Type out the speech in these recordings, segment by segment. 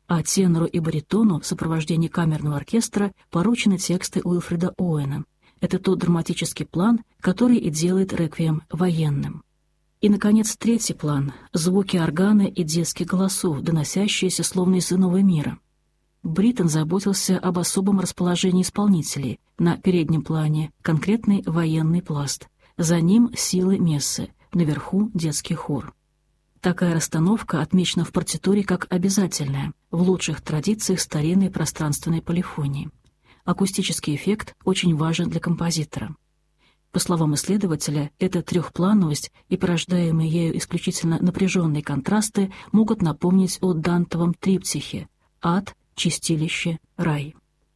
а тенору и баритону в сопровождении камерного оркестра поручены тексты Уилфрида Оуэна. Это тот драматический план, который и делает реквием военным. И, наконец, третий план — звуки органа и детских голосов, доносящиеся словно из иного мира. Бриттон заботился об особом расположении исполнителей. На переднем плане конкретный военный пласт, за ним силы мессы, наверху детский хор. Такая расстановка отмечена в партитуре как обязательная, в лучших традициях старинной пространственной полифонии. Акустический эффект очень важен для композитора. По словам исследователя, эта трехплановость и порождаемые ею исключительно напряженные контрасты могут напомнить о Дантовом триптихе «Ад», «Чистилище», «Рай».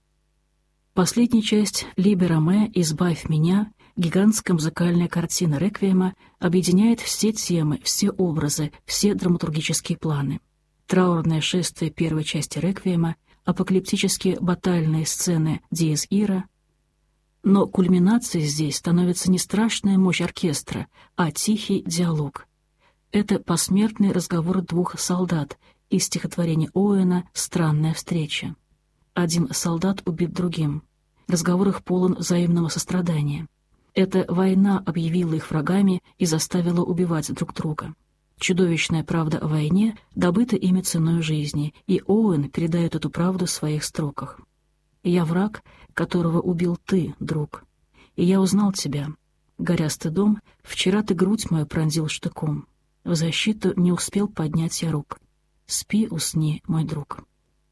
Последняя часть «Либера ме», «Избавь меня», гигантская музыкальная картина реквиема объединяет все темы, все образы, все драматургические планы. Траурное шествие первой части реквиема, апокалиптические батальные сцены «Диез Ира». Но кульминацией здесь становится не страшная мощь оркестра, а тихий диалог. Это посмертный разговор двух солдат из стихотворения Оуэна «Странная встреча». Один солдат убит другим. Разговор их полон взаимного сострадания. Эта война объявила их врагами и заставила убивать друг друга. Чудовищная правда о войне добыта ими ценой жизни, и Оуэн передает эту правду в своих строках. «Я враг, которого убил ты, друг, и я узнал тебя. Горя стыдом, вчера ты грудь мою пронзил штыком. В защиту не успел поднять я рук. Спи, усни, мой друг».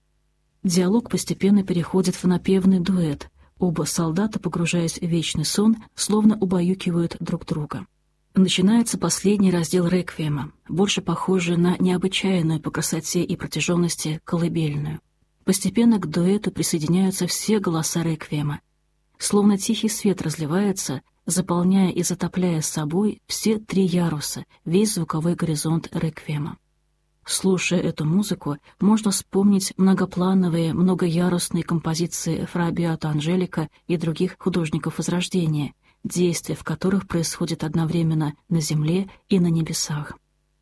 Диалог постепенно переходит в напевный дуэт. Оба солдата, погружаясь в вечный сон, словно убаюкивают друг друга. Начинается последний раздел реквиема, больше похожий на необычайную по красоте и протяженности колыбельную. Постепенно к дуэту присоединяются все голоса реквиема. Словно тихий свет разливается, заполняя и затопляя с собой все три яруса, весь звуковой горизонт реквиема. Слушая эту музыку, можно вспомнить многоплановые, многоярусные композиции Фра Беато Анджелико и других художников Возрождения, действия в которых происходят одновременно на земле и на небесах.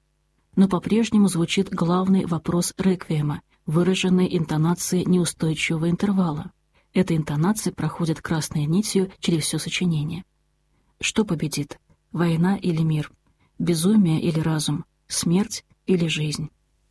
Но по-прежнему звучит главный вопрос реквиема, выраженный интонацией неустойчивого интервала. Эта интонация проходит красной нитью через все сочинение. Что победит? Война или мир? Безумие или разум? Смерть или жизнь?